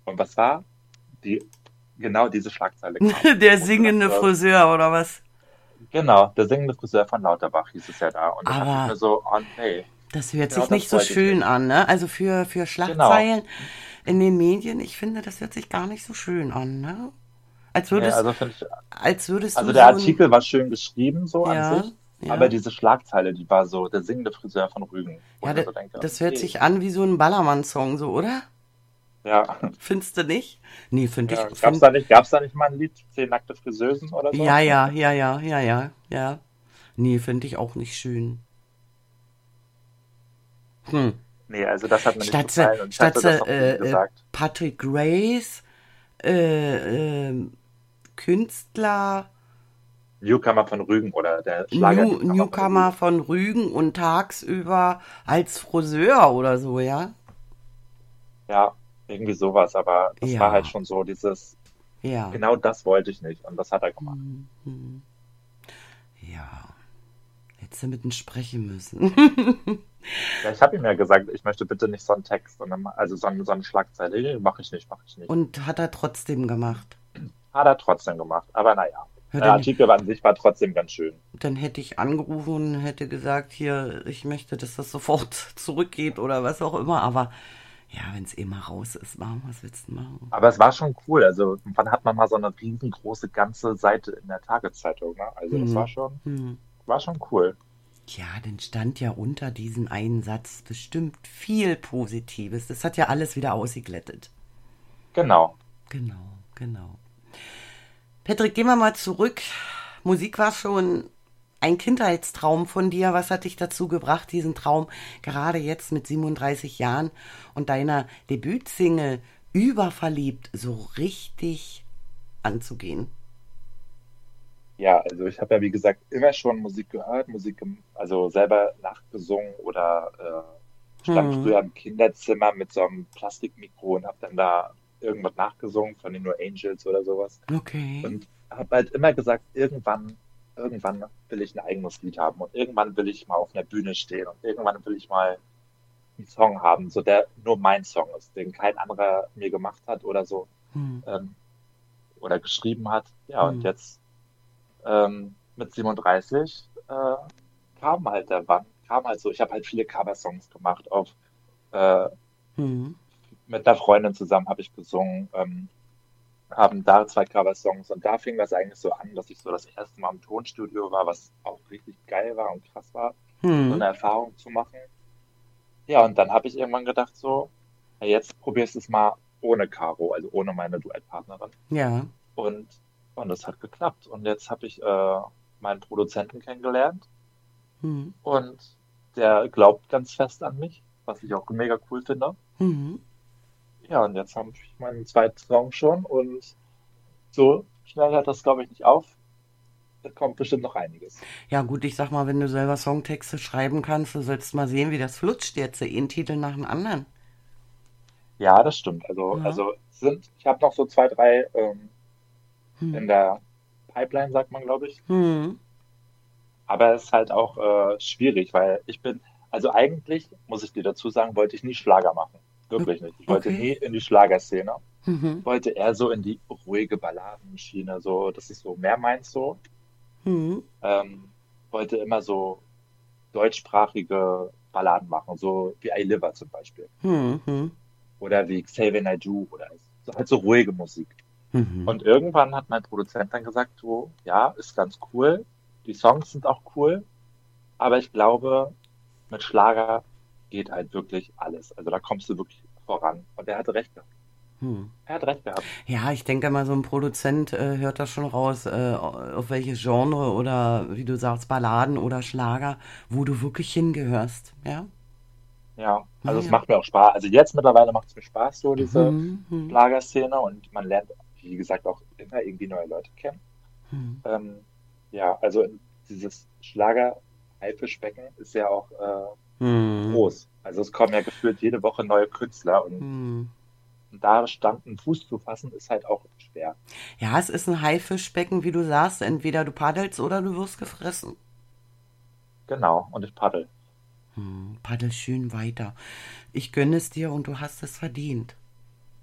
Und was war? Die, genau diese Schlagzeile kam. Der Und gedacht, singende Friseur oder was? genau, der singende Friseur von Lauterbach hieß es ja da. Und da dachte ich Aber mir so, oh nee, das hört genau sich nicht das so wollte ich schön nicht. an, ne? Also für Genau. Schlagzeilen in den Medien, ich finde, das hört sich gar nicht so schön an, ne? Als Nee, würdest, also finde ich, als würdest also du der so ein, Artikel war schön geschrieben, so an ja, sich, aber ja, diese Schlagzeile, die war so, der singende Friseur von Rügen, wo ja, ich mir so denke, das hört nee, sich an wie so ein Ballermann-Song, so, oder? ja, Findest du nicht? Nee, finde ich, ja, gab's da nicht mal ein Lied, Zehn nackte Friseusen oder so? ja, ja, ja, ja, ja, ja, ja. Nee, finde ich auch nicht schön. Hm. Nee, also das hat mir nicht Statt sie, gefallen und ich statt hatte sie das auch zu ihm gesagt. Patrick Grace, Künstler, Newcomer von Rügen oder der Schlager-Newcomer von Newcomer Rügen. von Rügen und tagsüber als Friseur oder so, ja? Ja, irgendwie sowas, aber das war halt Ja, schon so dieses, ja, genau das wollte ich nicht und das hat er gemacht. ja. Hättest du mit ihm sprechen müssen. Ja, ich habe ihm ja gesagt, ich möchte bitte nicht so einen Text, also so eine Schlagzeile. Nee, mache ich nicht, mache ich nicht. Und hat er trotzdem gemacht. Hat er trotzdem gemacht, aber naja. Ja, Der Artikel an sich war trotzdem ganz schön. dann hätte ich angerufen und hätte gesagt, hier, ich möchte, dass das sofort zurückgeht oder was auch immer. Aber ja, wenn es eh mal raus ist, machen, was willst du machen? Aber es war schon cool. Also, wann hat man mal so eine riesengroße ganze Seite in der Tageszeitung, ne? Also, das war Hm, schon, hm. war schon cool. Ja, dann stand ja unter diesen einen Satz bestimmt viel Positives. Das hat ja alles wieder ausgeglättet. Genau. Genau, genau. Patrick, gehen wir mal zurück. Musik war schon ein Kindheitstraum von dir. Was hat dich dazu gebracht, diesen Traum gerade jetzt mit 37 Jahren und deiner Debütsingle Überverliebt so richtig anzugehen? Ja, also ich habe ja, wie gesagt, immer schon Musik gehört, also selber nachgesungen oder stand Hm, früher im Kinderzimmer mit so einem Plastikmikro und habe dann da irgendwas nachgesungen von den No Angels oder sowas. okay. Und habe halt immer gesagt, irgendwann will ich ein eigenes Lied haben und irgendwann will ich mal auf einer Bühne stehen und irgendwann will ich mal einen Song haben, so der nur mein Song ist, den kein anderer mir gemacht hat oder so Hm, ähm, oder geschrieben hat. Ja, und hm, jetzt mit 37 kam halt so, ich habe halt viele Coversongs gemacht äh, hm, mit einer Freundin zusammen habe ich gesungen, haben da zwei Coversongs und da fing das eigentlich so an, dass ich so das erste Mal im Tonstudio war, was auch richtig geil war und krass war, so hm. eine Erfahrung zu machen. Ja, und dann habe ich irgendwann gedacht so, ja, jetzt probierst du es mal ohne Caro, also ohne meine Duettpartnerin. Ja. Und, und das hat geklappt. Und jetzt habe ich meinen Produzenten kennengelernt Hm, und der glaubt ganz fest an mich, was ich auch mega cool finde. hm. Ja, und jetzt habe ich meinen zweiten Song schon und so schnell hört das, glaube ich, nicht auf. Da kommt bestimmt noch einiges. Ja gut, ich sag mal, wenn du selber Songtexte schreiben kannst, du sollst mal sehen, wie das flutscht jetzt, ein Titel nach dem anderen. Ja, das stimmt. Also, Ja. also ich habe noch so zwei, drei Hm. in der Pipeline, sagt man, glaube ich. Hm. Aber es ist halt auch schwierig, weil also eigentlich, muss ich dir dazu sagen, wollte ich nie Schlager machen. Wirklich nicht. Ich wollte Okay. nie in die Schlagerszene. Mhm. Wollte eher so in die ruhige Balladenschiene, so, das ist so mehr meins so. Mhm. Ähm, wollte immer so deutschsprachige Balladen machen, so wie I Live zum Beispiel. Mhm. Oder wie Say When I Do oder so, halt so ruhige Musik. Mhm. Und irgendwann hat mein Produzent dann gesagt, so, ja, ist ganz cool. Die Songs sind auch cool, aber ich glaube, mit Schlager geht halt wirklich alles. Also da kommst du wirklich voran. Und er hatte recht gehabt. Hm. Er hat recht gehabt. Ja, ich denke mal, so ein Produzent hört das schon raus, auf welches Genre oder wie du sagst, Balladen oder Schlager, wo du wirklich hingehörst. Ja? Ja, also es Naja. macht mir auch Spaß. Also jetzt mittlerweile macht es mir Spaß, so diese Hm, hm, Schlagerszene und man lernt, wie gesagt, auch immer irgendwie neue Leute kennen. hm, Ähm, ja, also dieses Schlager-Haifischbecken ist ja auch hm, groß. Also es kommen ja gefühlt jede Woche neue Künstler hm. und da Stand einen Fuß zu fassen, ist halt auch schwer. Ja, es ist ein Haifischbecken, wie du sagst. Entweder du paddelst oder du wirst gefressen. Genau, und ich paddel. Paddel schön weiter. Ich gönne es dir und du hast es verdient.